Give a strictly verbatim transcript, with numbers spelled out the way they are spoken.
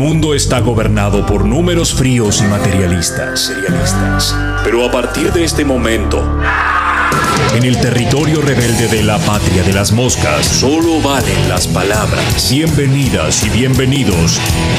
mundo está gobernado por números fríos y materialistas, materialistas. Pero a partir de este momento, en el territorio rebelde de la patria de las moscas, solo valen las palabras. Bienvenidas y bienvenidos